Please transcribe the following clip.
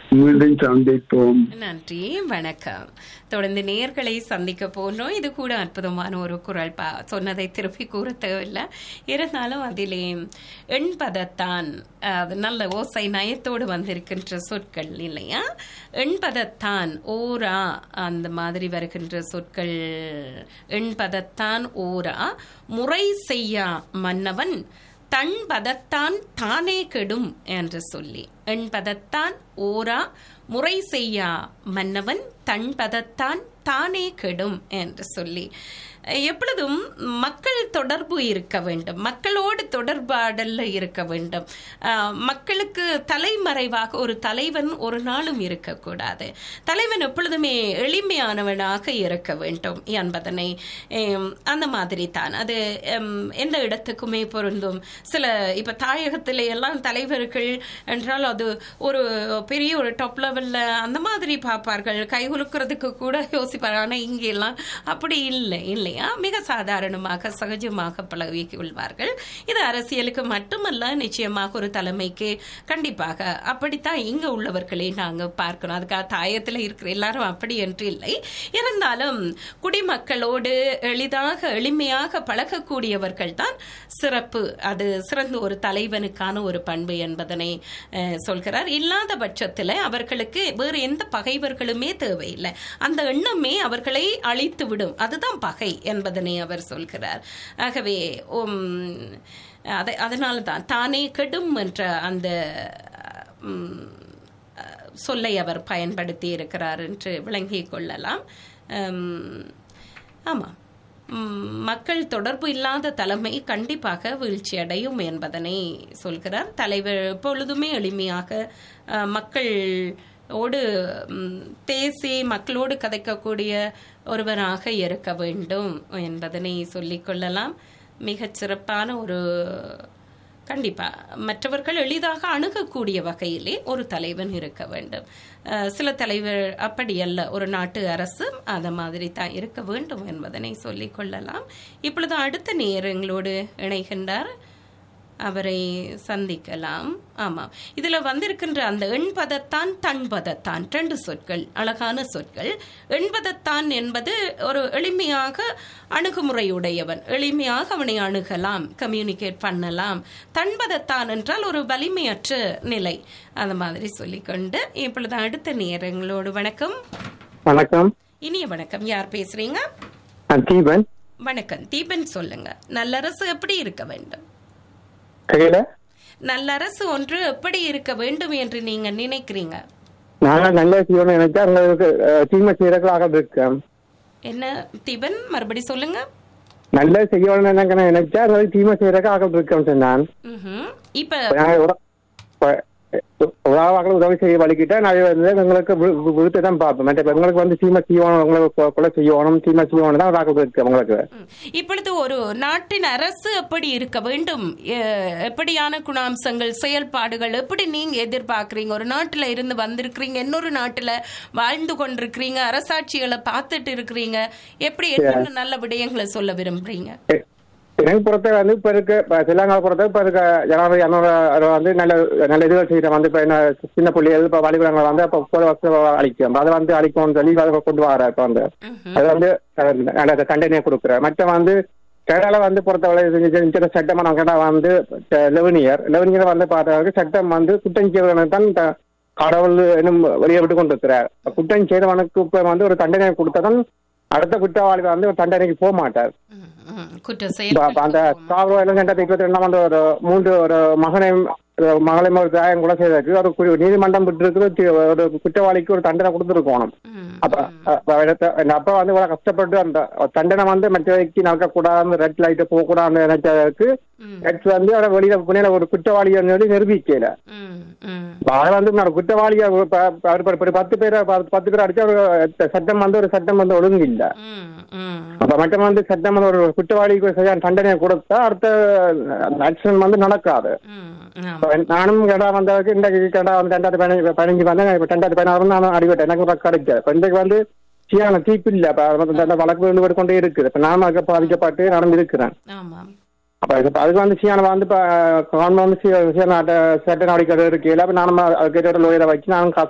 மீண்டும் சந்திப்போம். நன்றி, வணக்கம். தொடர்ந்து நேயர்களை சந்திக்க போன்றோம். இது கூட அற்புதமான ஒரு குரல் சொன்னதை திருப்பி கூற தேவையில்லை. இருந்தாலும் அதிலே எண்பதத்தான் அது நல்ல ஓசை நயத்தோடு வந்திருக்கின்ற சொற்கள் இல்லையா? எண்பதத்தான் ஓரா அந்த மாதிரி வருகின்ற சொற்கள். எண்பதத்தான் ஓரா முறை செய்யா மன்னவன் தன் பதத்தான் தானே கெடும் என்று சொல்லி, எண்பதத்தான் ஓரா முறை செய்யா மன்னவன் தன் பதத்தான் தானே கெடும் என்று சொல்லி, எப்பொழுதும் மக்கள் தொடர்பு இருக்க வேண்டும், மக்களோடு தொடர்பாடல்ல இருக்க வேண்டும். மக்களுக்கு தலைமறைவாக ஒரு தலைவன் ஒரு நாளும் இருக்கக்கூடாது. தலைவன் எப்பொழுதுமே எளிமையானவனாக இருக்க வேண்டும் என்பதனை அந்த மாதிரி தான் அது எந்த இடத்துக்குமே பொருந்தும். சில இப்ப தாயகத்திலே எல்லாம் தலைவர்கள் என்றால் அது ஒரு பெரிய ஒரு டாப் லெவல்ல அந்த மாதிரி பார்ப்பார்கள், கைகுலுக்கிறதுக்கு கூட யோசிப்பார்கள். ஆனா இங்க எல்லாம் அப்படி இல்லை இல்லையா? மிக சாதாரணமாக சகஜமாக பழகி கொள்வார்கள். இது அரசியலுக்கு மட்டுமல்ல, நிச்சயமாக ஒரு தலைமைக்கு கண்டிப்பாக அப்படித்தான் இங்க உள்ளவர்களை நாங்க பார்க்கணும். அதுக்காக தாயத்தில் இருக்கிற எல்லாரும் அப்படி என்று இல்லை. இருந்தாலும் குடிமக்களோடு எளிமையாக பழகக்கூடியவர்கள் தான் சிறப்பு. அது சிறந்த ஒரு தலைவனுக்கான ஒரு பண்பு என்பதனை சொல்கிறார். இல்லாத பட்சத்தில் அவர்களுக்கு வேறு எந்த பகைவர்களுமே தேவையில்லை. அந்த எண்ணமே அவர்களை அழித்து விடும். அதுதான் பகை என்பதனை அவர் சொல்கிறார். ஆகவே அதனால தான் தானே கெடும் என்ற அந்த சொல்லை அவர் பயன்படுத்தி இருக்கிறார் என்று விளங்கிக் கொள்ளலாம். ஆமாம், மக்கள் தொடர்பு இல்லாத தலைமை கண்டிப்பாக வீழ்ச்சி அடையும் என்பதனை சொல்கிறார். தலைவர் எப்பொழுதுமே எளிமையாக மக்களோடு பேசி மக்களோடு கதைக்கக்கூடிய ஒருவராக இருக்க வேண்டும் என்பதனை சொல்லிக் கொள்ளலாம். மிகச் சிறப்பான ஒரு கண்டிப்பா மற்றவர்கள் எளிதாக அணுகக்கூடிய வகையிலே ஒரு தலைவன் இருக்க வேண்டும். சில தலைவர் அப்படி அல்ல, ஒரு நாட்டு அரசு அந்த மாதிரி தான் இருக்க வேண்டும் என்பதனை சொல்லிக் கொள்ளலாம். இப்பொழுது அடுத்த நேரங்களோடு இணைகின்றார், அவரை சந்திக்கலாம். ஆமாம், இதுல வந்திருக்கின்ற அந்த எண்பதத்தான் தன்பதத்தான் ரெண்டு சொற்கள், அழகான சொற்கள். எண்பதத்தான் என்பது ஒரு எளிமையாக அணுகுமுறையுடையவன், எளிமையாக அவனை அணுகலாம், கம்யூனிகேட் பண்ணலாம். தன்பதத்தான் என்றால் ஒரு வலிமையற்ற நிலை. அந்த மாதிரி சொல்லிக்கொண்டு இப்பொழுது அடுத்த நேரங்களோடு வணக்கம். வணக்கம், இனிய வணக்கம். யார் பேசுறீங்க? தீபன். வணக்கம் தீபன், சொல்லுங்க. நல்லரசு எப்படி இருக்க வேண்டும்? நல்லரசு ஒன்று எப்படி இருக்க வேண்டும் என்று நீங்க நினைக்கிறீங்க? நாங்கள் நல்ல செய்யணும் நினைச்சா உங்களுக்கு தீமை செய்யறதுக்காக இருக்கேன். என்ன தீபன், மறுபடி சொல்லுங்க. நல்ல செய்யணும் நினைச்சா தீமை செய்யறதுக்காக இருக்கேன் நான். இப்ப உதவி செய்ய வலிக்கிட்டா நான் உங்களுக்கு விழுத்து தான் பார்ப்பேன். மற்ற உங்களுக்கு வந்து சீமை செய்யணும், உங்களுக்கு கொலை செய்யணும், சீமை செய்யணும் தான் இருக்கு உங்களுக்கு. இப்பொழுது ஒரு நாட்டின் அரசு எப்படி இருக்க வேண்டும், எப்படியான குணாம்சங்கள், செயல்பாடுகள் எப்படி நீங்க எதிர்பார்க்கறீங்க? ஒரு நாட்டுல இருந்து வந்திருக்கிறீங்க, இன்னொரு நாட்டுல வாழ்ந்து கொண்டிருக்கிறீங்க, அரசாட்சிகளை பார்த்துட்டு இருக்கிறீங்க, எப்படி என்ன நல்ல விடயங்களை சொல்ல விரும்புறீங்க? எனக்கு பொறுத்த வந்து இப்ப இருக்கு தெலுங்கானா பொறுத்த இப்ப இருக்க ஜனாதிபதி வந்து நல்ல நல்ல இதுகள் செய்யற வந்து இப்ப என்ன சின்ன பிள்ளைகள் இப்ப வழிபடங்களை வந்து இப்ப 30 வருஷம் அழிக்கும், அதை வந்து அழிக்கும்னு சொல்லி அதை கொண்டு வர இப்ப வந்து அது வந்து தண்டனையை கொடுக்குற. மற்ற வந்து கேரளால வந்து பொறுத்தவரை சட்டமான கேட்டா வந்து லெவனியர் வந்து பார்த்தவருக்கு சட்டம் வந்து குற்றம் செய்வதற்கு தான் கடவுள் என்னும் வெளியே விட்டு கொண்டு இருக்கிறார். குற்றம் செய்தவனுக்கு இப்ப வந்து ஒரு தண்டனை கொடுத்ததான் அடுத்த குற்றவாளி வந்து ஒரு தண்டனைக்கு போக மாட்டார். அந்த 2022 வந்து ஒரு 3 ஒரு மகளையும் ஒரு தாயம் கூட செய்ததுக்கு ஒரு நீதிமன்றம் விட்டு ஒரு குற்றவாளிக்கு ஒரு தண்டனை கொடுத்துருக்கணும். அப்ப வந்து இவ்வளவு கஷ்டப்பட்டு அந்த தண்டனை வந்து மற்றவைக்கு நடக்கக்கூடாது, ரெட் லைட் போகக்கூடாதுன்னு நினைச்சதுக்கு வந்து வெளியில புனையில ஒரு குற்றவாளியை நிரூபிக்கல. அதை வந்து குற்றவாளியை 10 பேர் அடிச்சா ஒரு சட்டம் வந்து ஒழுங்கு இல்ல. அப்ப மட்டும் வந்து சட்டம் வந்து ஒரு குற்றவாளிக்கு சரியான தண்டனையை கொடுத்தா அடுத்த ஆக்ஷன் வந்து நடக்காது. நானும் கடா வந்ததுக்கு இன்றைக்கு கடா வந்து 2015 வந்தேன். இப்ப 2016 நான் அடிபட்டேன், எனக்கு கிடைச்சது. இப்ப இன்றைக்கு வந்து சீரான தீப்பு இல்ல, வழக்கு வந்து கொண்டே இருக்குது. இப்ப நானும் அதுக்கு பாதிக்கப்பட்டு நானும் இருக்கிறேன். அப்ப அதுக்கு வந்து சீயான வந்து கவர்மெண்ட் வந்து சட்ட நடவடிக்கை இருக்கு. நானும் அதுக்கு லோயரை வச்சு நானும்